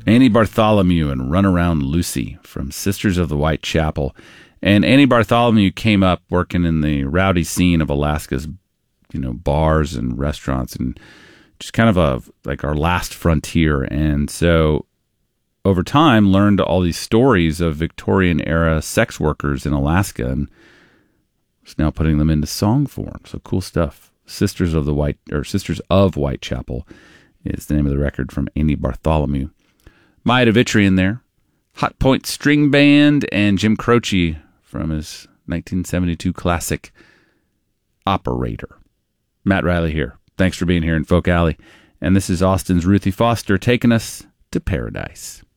Annie Bartholomew and Runaround Lucy from Sisters of the Whitechapel. And Annie Bartholomew came up working in the rowdy scene of Alaska's, bars and restaurants, and just kind of like our last frontier. And so over time learned all these stories of Victorian era sex workers in Alaska and is now putting them into song form. So cool stuff. Sisters of Whitechapel is the name of the record from Annie Bartholomew. Maya Vitrian there. Hot Point String Band and Jim Croce from his 1972 classic Operator. Matt Riley here. Thanks for being here in Folk Alley. And this is Austin's Ruthie Foster taking us to paradise.